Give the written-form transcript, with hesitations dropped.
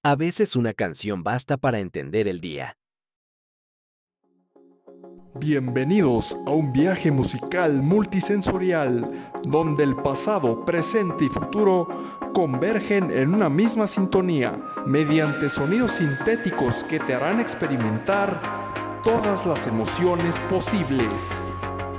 A veces una canción basta para entender el día. Bienvenidos a un viaje musical multisensorial, donde el pasado, presente y futuro convergen en una misma sintonía, mediante sonidos sintéticos que te harán experimentar todas las emociones posibles.